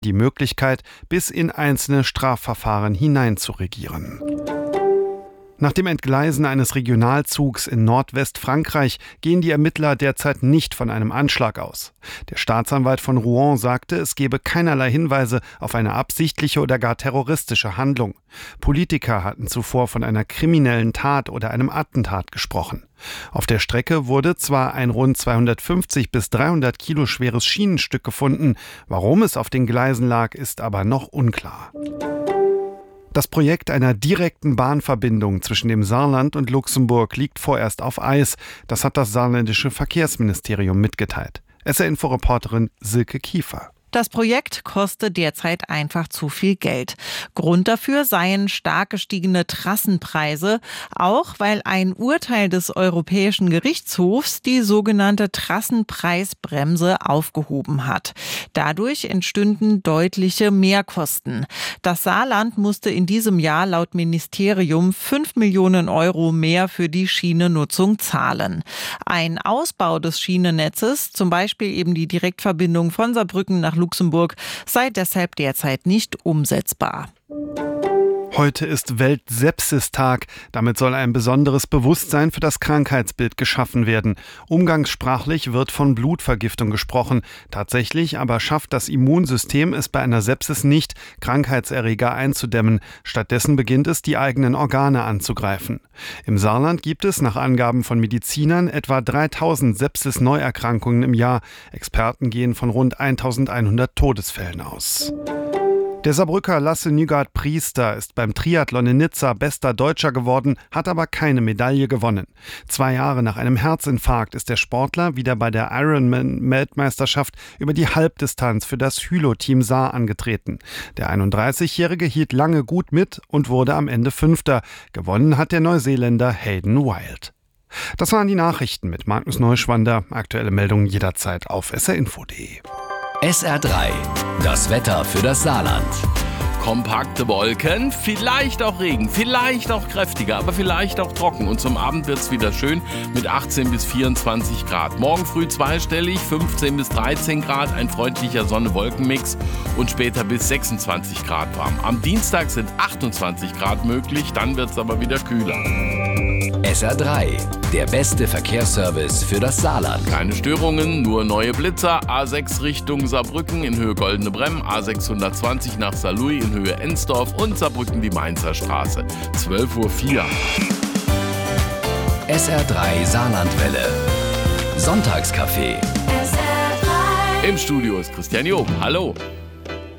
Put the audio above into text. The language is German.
die Möglichkeit, bis in einzelne Strafverfahren hineinzuregieren. Nach dem Entgleisen eines Regionalzugs in Nordwestfrankreich gehen die Ermittler derzeit nicht von einem Anschlag aus. Der Staatsanwalt von Rouen sagte, es gebe keinerlei Hinweise auf eine absichtliche oder gar terroristische Handlung. Politiker hatten zuvor von einer kriminellen Tat oder einem Attentat gesprochen. Auf der Strecke wurde zwar ein rund 250 bis 300 Kilo schweres Schienenstück gefunden. Warum es auf den Gleisen lag, ist aber noch unklar. Das Projekt einer direkten Bahnverbindung zwischen dem Saarland und Luxemburg liegt vorerst auf Eis. Das hat das saarländische Verkehrsministerium mitgeteilt. SR-Info-Reporterin Silke Kiefer. Das Projekt kostet derzeit einfach zu viel Geld. Grund dafür seien stark gestiegene Trassenpreise, auch weil ein Urteil des Europäischen Gerichtshofs die sogenannte Trassenpreisbremse aufgehoben hat. Dadurch entstünden deutliche Mehrkosten. Das Saarland musste in diesem Jahr laut Ministerium 5 Millionen Euro mehr für die Schienennutzung zahlen. Ein Ausbau des Schienennetzes, zum Beispiel eben die Direktverbindung von Saarbrücken nach Luxemburg, sei deshalb derzeit nicht umsetzbar. Heute ist Welt-Sepsis-Tag. Damit soll ein besonderes Bewusstsein für das Krankheitsbild geschaffen werden. Umgangssprachlich wird von Blutvergiftung gesprochen. Tatsächlich aber schafft das Immunsystem es bei einer Sepsis nicht, Krankheitserreger einzudämmen. Stattdessen beginnt es, die eigenen Organe anzugreifen. Im Saarland gibt es nach Angaben von Medizinern etwa 3000 Sepsis-Neuerkrankungen im Jahr. Experten gehen von rund 1100 Todesfällen aus. Der Saarbrücker Lasse Nygaard-Priester ist beim Triathlon in Nizza bester Deutscher geworden, hat aber keine Medaille gewonnen. 2 Jahre nach einem Herzinfarkt ist der Sportler wieder bei der Ironman-Weltmeisterschaft über die Halbdistanz für das Hylo-Team Saar angetreten. Der 31-Jährige hielt lange gut mit und wurde am Ende Fünfter. Gewonnen hat der Neuseeländer Hayden Wild. Das waren die Nachrichten mit Magnus Neuschwander. Aktuelle Meldungen jederzeit auf srinfo.de. SR3, das Wetter für das Saarland. Kompakte Wolken, vielleicht auch Regen, vielleicht auch kräftiger, aber vielleicht auch trocken. Und zum Abend wird es wieder schön mit 18 bis 24 Grad. Morgen früh zweistellig, 15 bis 13 Grad, ein freundlicher Sonne-Wolken-Mix und später bis 26 Grad warm. Am Dienstag sind 28 Grad möglich, dann wird es aber wieder kühler. SR3, der beste Verkehrsservice für das Saarland. Keine Störungen, nur neue Blitzer. A6 Richtung Saarbrücken in Höhe Goldene Bremm, A620 nach Saarlouis in Höhe Ensdorf und Saarbrücken die Mainzer Straße. 12:04 Uhr. SR3 Saarlandwelle. Sonntagscafé. Im Studio ist Christian Job. Hallo.